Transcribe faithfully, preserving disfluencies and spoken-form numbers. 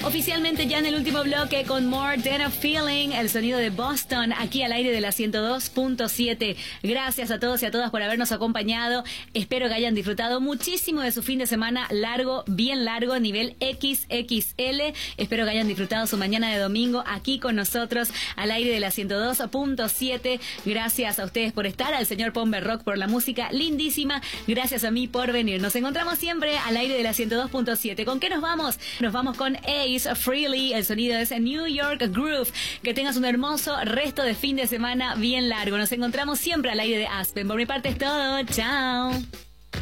Oficialmente ya en el último bloque con More Than a Feeling, el sonido de Boston, aquí al aire de la ciento dos punto siete. Gracias a todos y a todas por habernos acompañado. Espero que hayan disfrutado muchísimo de su fin de semana largo, bien largo, nivel equis equis ele. Espero que hayan disfrutado su mañana de domingo aquí con nosotros al aire de la ciento dos punto siete. Gracias a ustedes por estar, al señor Pomber Rock por la música lindísima. Gracias a mí por venir. Nos encontramos siempre al aire de la ciento dos punto siete. ¿Con qué nos vamos? Nos vamos con Ace Frehley. El sonido es New York Groove. Que tengas un hermoso resto de fin de semana bien largo. Nos encontramos siempre al aire de Aspen. Por mi parte es todo. Chao.